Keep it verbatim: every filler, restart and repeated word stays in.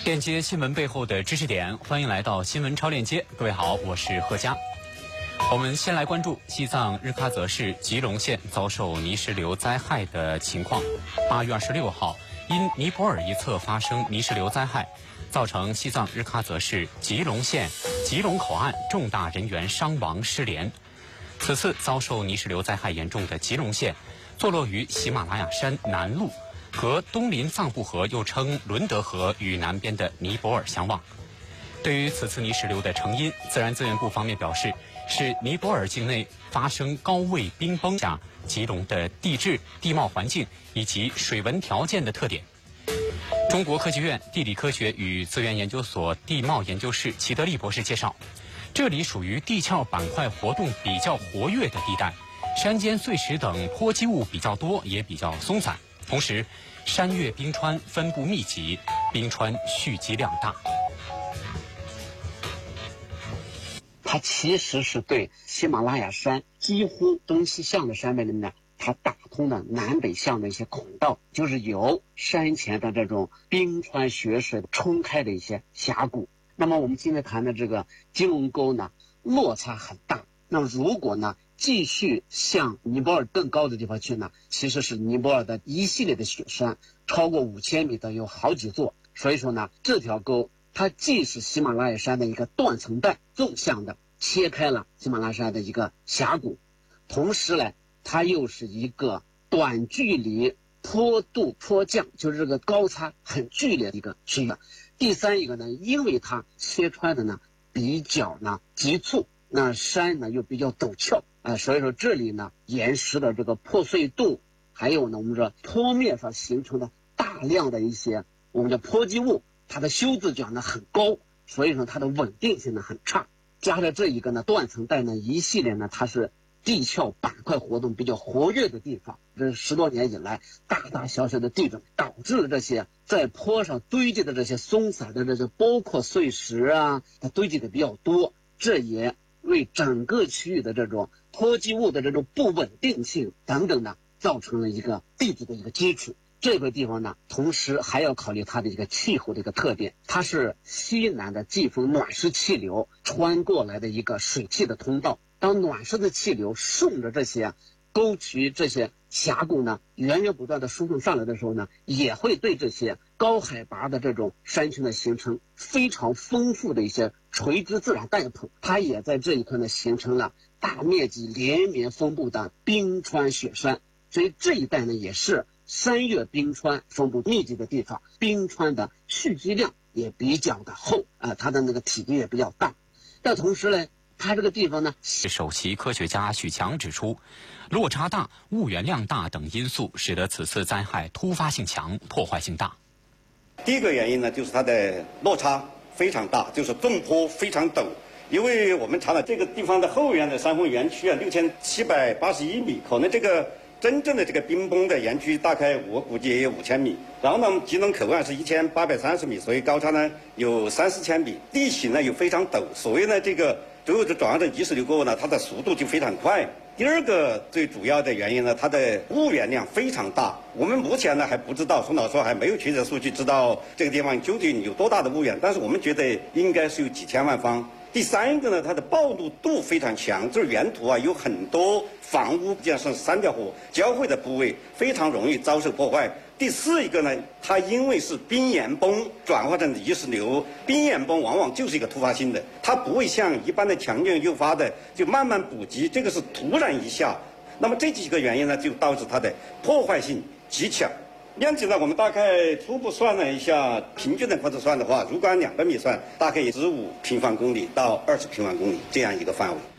链接新闻背后的知识点，欢迎来到新闻超链接。各位好，我是贺佳。我们先来关注西藏日喀则市吉隆县遭受泥石流灾害的情况。八月二十六号，因尼泊尔一侧发生泥石流灾害，造成西藏日喀则市吉隆县吉隆口岸重大人员伤亡失联。此次遭受泥石流灾害严重的吉隆县，坐落于喜马拉雅山南麓，和东林藏布河又称伦德河与南边的尼泊尔相望。对于此次泥石流的成因，自然资源部方面表示，是尼泊尔境内发生高位冰崩下吉隆的地质、地貌环境以及水文条件的特点。中国科学院地理科学与资源研究所地貌研究室齐德利博士介绍，这里属于地壳板块活动比较活跃的地带，山间碎石等坡积物比较多，也比较松散。同时，山岳冰川分布密集，冰川蓄积量大。 它其实是对喜马拉雅山几乎东西向的山脉里面呢，它打通了南北向的一些孔道，就是由山前的这种冰川雪水冲开的一些峡谷。那么我们今天谈的这个吉隆沟呢，落差很大。那如果呢继续向尼泊尔更高的地方去呢，其实是尼泊尔的一系列的雪山，超过五千米的有好几座。所以说呢，这条沟它既是喜马拉雅山的一个断层带，纵向的切开了喜马拉雅山的一个峡谷，同时呢，它又是一个短距离坡度坡降，就是这个高差很剧烈的一个区域。第三一个呢，因为它切穿的呢比较呢急促，那山呢又比较陡峭啊、呃，所以说这里呢岩石的这个破碎度，还有呢我们说坡面上形成的大量的一些我们叫坡积物，它的修自角呢很高，所以说它的稳定性呢很差。加上这一个呢断层带呢一系列呢，它是地壳板块活动比较活跃的地方，这十多年以来大大小小的地震导致了这些在坡上堆积的这些松散的这些包括碎石啊，它堆积的比较多，这也为整个区域的这种坡积物的这种不稳定性等等呢造成了一个地质的一个基础。这个地方呢，同时还要考虑它的一个气候的一个特点，它是西南的季风暖湿气流穿过来的一个水汽的通道。当暖湿的气流顺着这些沟渠、这些峡谷呢，源源不断的输送上来的时候呢，也会对这些高海拔的这种山群的形成非常丰富的一些垂直自然带谱。它也在这一块呢形成了大面积连绵分布的冰川雪山，所以这一带呢也是山岳冰川分布密集的地方，冰川的蓄积量也比较的厚啊、呃，它的那个体积也比较大。但同时呢，它这个地方呢， 首席科学家许强指出，落差大、物源量大等因素使得此次灾害突发性强、破坏性大。 第一个原因呢，就是它的落差非常大，就是纵坡非常陡。因为我们查了这个地方的后缘的山峰园区啊，六千七百八十一米，可能这个真正的这个冰崩的园区大概我估计也有五千米。然后呢，吉隆口岸是一千八百三十米，所以高差呢有三四千米，地形呢又非常陡，所以呢这个最后这转化成泥石流过后呢，它的速度就非常快。第二个最主要的原因呢，它的物源量非常大。我们目前呢还不知道，宋老师还没有确切数据知道这个地方究竟有多大的物源，但是我们觉得应该是有几千万方。第三个呢，它的暴露度非常强，就是沿途啊有很多房屋，像是三条河交汇的部位，非常容易遭受破坏。第四一个呢，它因为是冰岩崩转化成泥石流，冰岩崩往往就是一个突发性的，它不会像一般的强震诱发的就慢慢补给，这个是突然一下。那么这几个原因呢，就导致它的破坏性极强。面积呢，我们大概初步算了一下，平均的或者算的话，如果按两百米算，大概也十五平方公里到二十平方公里这样一个范围。